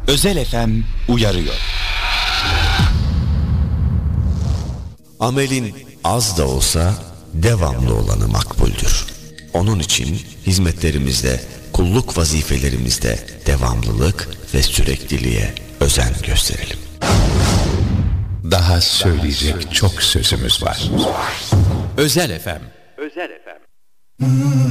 Özel FM uyarıyor. Amelin az da olsa devamlı olanı makbuldür. Onun için hizmetlerimizde, kulluk vazifelerimizde devamlılık ve sürekliliğe özen gösterelim. Daha söyleyecek çok sözümüz var. Özel FM.